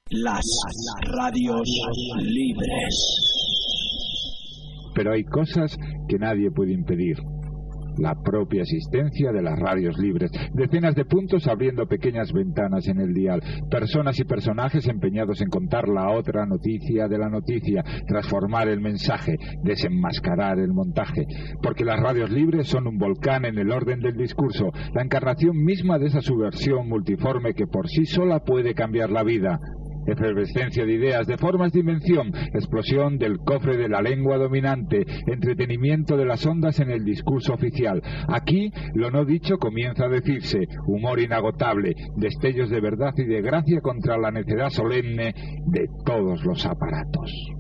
Las radios libres. Pero hay cosas que nadie puede impedir. La propia existencia de las radios libres. Decenas de puntos abriendo pequeñas ventanas en el dial. Personas y personajes empeñados en contar la otra noticia de la noticia, transformar el mensaje, desenmascarar el montaje. Porque las radios libres son un volcán en el orden del discurso, la encarnación misma de esa subversión multiforme que por sí sola puede cambiar la vida. Efervescencia de ideas, de formas, dimensión, explosión del cofre de la lengua dominante, entretenimiento de las ondas en el discurso oficial. Aquí lo no dicho comienza a decirse, humor inagotable, destellos de verdad y de gracia contra la necedad solemne de todos los aparatos.